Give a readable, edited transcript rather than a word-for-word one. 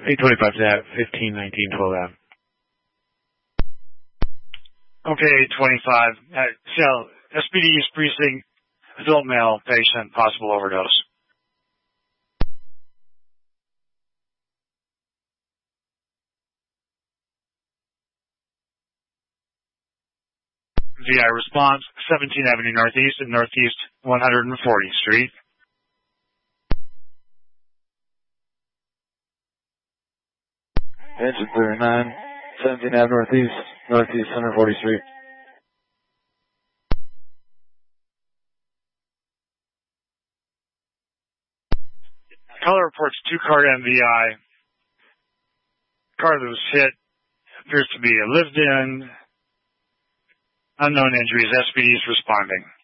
825 to that, 1519 12 Ave. Okay, 825. So, SPD East Precinct, adult male patient, possible overdose. VI response, 17th Avenue Northeast and Northeast 140th Street. Engine 39, 17th Avenue Northeast, Northeast 140th Street. Color reports 2-car MVI. Car that was hit appears to be a lived-in. Unknown injuries. SPD is responding.